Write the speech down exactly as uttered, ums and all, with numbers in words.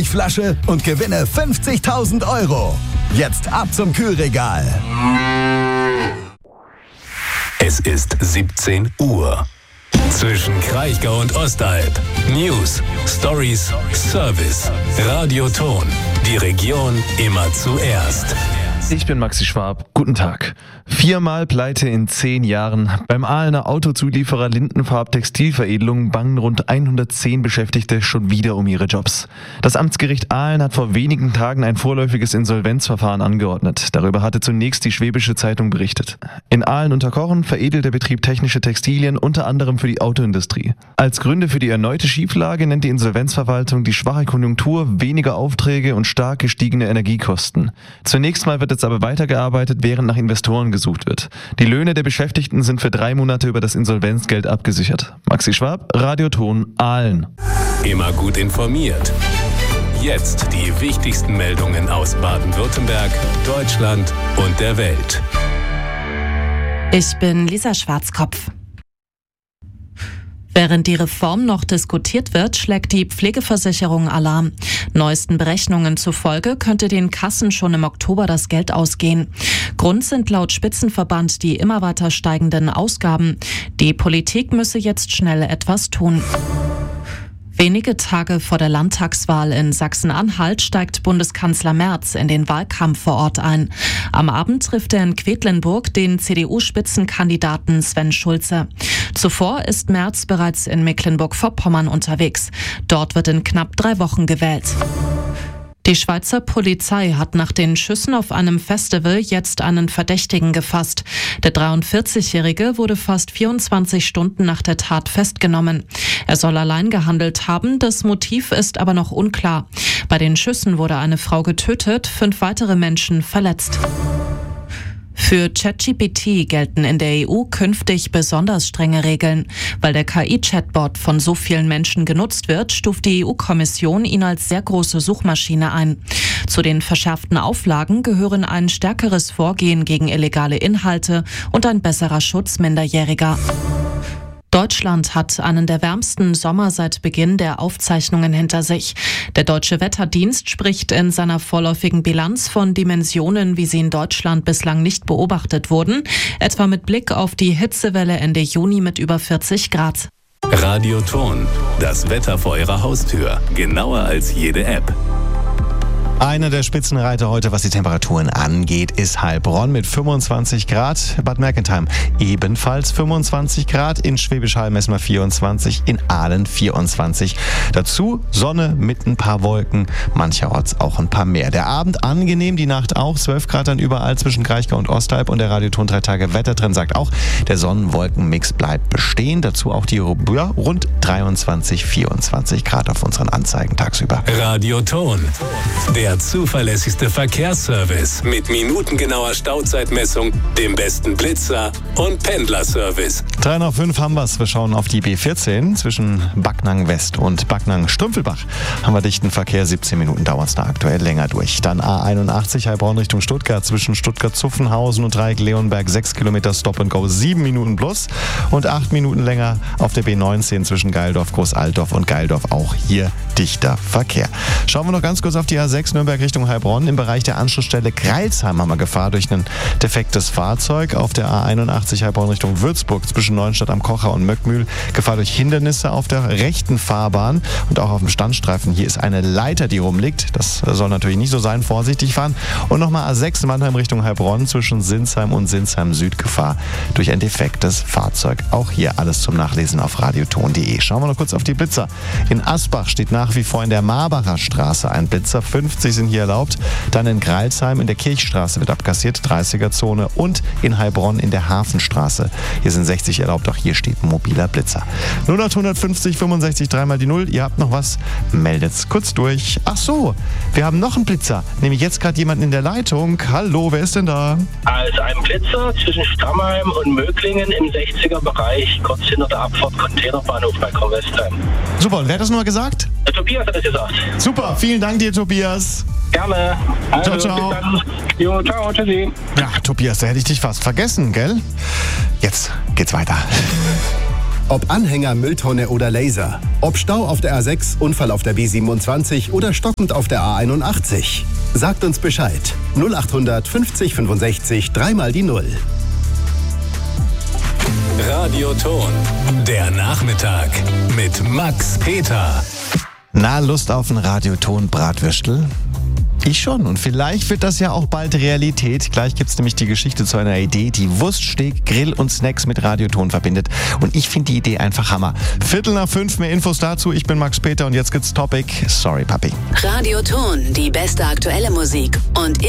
Flasche und gewinne fünfzigtausend Euro. Jetzt ab zum Kühlregal. Es ist siebzehn Uhr. Zwischen Kraichgau und Ostalb. News, Stories, Service. Radioton. Die Region immer zuerst. Ich bin Maxi Schwab. Guten Tag. Viermal Pleite in zehn Jahren. Beim Ahlener Autozulieferer Lindenfarb Textilveredelung bangen rund hundertzehn Beschäftigte schon wieder um ihre Jobs. Das Amtsgericht Ahlen hat vor wenigen Tagen ein vorläufiges Insolvenzverfahren angeordnet. Darüber hatte zunächst die Schwäbische Zeitung berichtet. In Ahlen unter Kochen veredelt der Betrieb technische Textilien, unter anderem für die Autoindustrie. Als Gründe für die erneute Schieflage nennt die Insolvenzverwaltung die schwache Konjunktur, weniger Aufträge und stark gestiegene Energiekosten. Zunächst mal wird jetzt aber weitergearbeitet, während nach Investoren gesucht wird. Die Löhne der Beschäftigten sind für drei Monate über das Insolvenzgeld abgesichert. Maxi Schwab, Radioton, Ahlen. Immer gut informiert. Jetzt die wichtigsten Meldungen aus Baden-Württemberg, Deutschland und der Welt. Ich bin Lisa Schwarzkopf. Während die Reform noch diskutiert wird, schlägt die Pflegeversicherung Alarm. Neuesten Berechnungen zufolge könnte den Kassen schon im Oktober das Geld ausgehen. Grund sind laut Spitzenverband die immer weiter steigenden Ausgaben. Die Politik müsse jetzt schnell etwas tun. Wenige Tage vor der Landtagswahl in Sachsen-Anhalt steigt Bundeskanzler Merz in den Wahlkampf vor Ort ein. Am Abend trifft er in Quedlinburg den C D U-Spitzenkandidaten Sven Schulze. Zuvor ist Merz bereits in Mecklenburg-Vorpommern unterwegs. Dort wird in knapp drei Wochen gewählt. Die Schweizer Polizei hat nach den Schüssen auf einem Festival jetzt einen Verdächtigen gefasst. Der dreiundvierzigjährige wurde fast vierundzwanzig Stunden nach der Tat festgenommen. Er soll allein gehandelt haben, das Motiv ist aber noch unklar. Bei den Schüssen wurde eine Frau getötet, fünf weitere Menschen verletzt. Für ChatGPT gelten in der E U künftig besonders strenge Regeln. Weil der K I-Chatbot von so vielen Menschen genutzt wird, stuft die E U-Kommission ihn als sehr große Suchmaschine ein. Zu den verschärften Auflagen gehören ein stärkeres Vorgehen gegen illegale Inhalte und ein besserer Schutz Minderjähriger. Deutschland hat einen der wärmsten Sommer seit Beginn der Aufzeichnungen hinter sich. Der Deutsche Wetterdienst spricht in seiner vorläufigen Bilanz von Dimensionen, wie sie in Deutschland bislang nicht beobachtet wurden, etwa mit Blick auf die Hitzewelle Ende Juni mit über vierzig Grad. Radioton, das Wetter vor Ihrer Haustür, genauer als jede App. Einer der Spitzenreiter heute, was die Temperaturen angeht, ist Heilbronn mit fünfundzwanzig Grad. Bad Mergentheim ebenfalls fünfundzwanzig Grad. In Schwäbisch Hall messen wir vierundzwanzig, in Ahlen vierundzwanzig. Dazu Sonne mit ein paar Wolken, mancherorts auch ein paar mehr. Der Abend angenehm, die Nacht auch. zwölf Grad dann überall zwischen Kraichgau und Ostalb. Und der Radioton drei Tage Wettertrend sagt auch, der Sonnenwolkenmix bleibt bestehen. Dazu auch die ja, rund dreiundzwanzig, vierundzwanzig Grad auf unseren Anzeigen tagsüber. Radioton, der Der zuverlässigste Verkehrsservice mit minutengenauer Stauzeitmessung, dem besten Blitzer und Pendlerservice. drei nach fünf haben wir es. Wir schauen auf die B vierzehn zwischen Backnang West und Backnang Strümpfelbach. Haben wir dichten Verkehr, siebzehn Minuten dauert es da aktuell länger durch. Dann A einundachtzig Heilbronn Richtung Stuttgart zwischen Stuttgart-Zuffenhausen und Dreieck-Leonberg, sechs Kilometer Stop and Go, sieben Minuten plus. Und acht Minuten länger auf der B neunzehn zwischen Geildorf, Großaltdorf und Geildorf, auch hier dichter Verkehr. Schauen wir noch ganz kurz auf die A sechs Nürnberg Richtung Heilbronn. Im Bereich der Anschlussstelle Greilsheim haben wir Gefahr durch ein defektes Fahrzeug. Auf der A einundachtzig Heilbronn Richtung Würzburg zwischen Neuenstadt am Kocher und Möckmühl Gefahr durch Hindernisse auf der rechten Fahrbahn und auch auf dem Standstreifen. Hier ist eine Leiter, die rumliegt. Das soll natürlich nicht so sein. Vorsichtig fahren. Und nochmal A sechs Mannheim Richtung Heilbronn zwischen Sinsheim und Sinsheim Süd Gefahr durch ein defektes Fahrzeug. Auch hier alles zum Nachlesen auf radioton punkt de. Schauen wir noch kurz auf die Blitzer. In Asbach steht nach wie vor in der Marbacher Straße ein Blitzer. fünfzig sind hier erlaubt. Dann in Greilsheim in der Kirchstraße wird abkassiert, dreißiger-Zone. Und in Heilbronn in der Hafenstraße. Hier sind sechzig erlaubt, auch hier steht ein mobiler Blitzer. null acht fünfzig fünfundsechzig dreimal die null. Ihr habt noch was? Meldet's kurz durch. Ach so, wir haben noch einen Blitzer. Nämlich jetzt gerade jemanden in der Leitung. Hallo, wer ist denn da? Also ein Blitzer zwischen Stammheim und Möglingen im sechziger-Bereich, kurz hinter der Abfahrt Containerbahnhof bei Korvestheim. Super, und wer hat das nochmal gesagt? Der Tobias hat das gesagt. Super, vielen Dank dir, Tobias. Gerne. Also, ciao, ciao. Bis dann. Jo, ciao, tschüssi. Ja, Tobias, da hätte ich dich fast vergessen, gell? Jetzt geht's weiter. Ob Anhänger, Mülltonne oder Laser. Ob Stau auf der A sechs, Unfall auf der B siebenundzwanzig oder stockend auf der A einundachtzig. Sagt uns Bescheid. null achthundert fünfzig fünfundsechzig, dreimal die Null. Radioton, der Nachmittag mit Max Peter. Na, Lust auf ein Radioton-Bratwürstel? Ich schon. Und vielleicht wird das ja auch bald Realität. Gleich gibt's nämlich die Geschichte zu einer Idee, die Wurststeak, Grill und Snacks mit Radioton verbindet. Und ich finde die Idee einfach Hammer. Viertel nach fünf, mehr Infos dazu. Ich bin Max Peter und jetzt gibt's Topic. Sorry, Papi. Radioton, die beste aktuelle Musik und